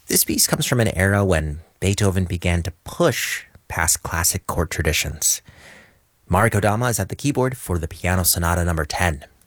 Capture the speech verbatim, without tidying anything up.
This piece comes from an era when Beethoven began to push past classic chord traditions. Mari Kodama is at the keyboard for the Piano Sonata number ten.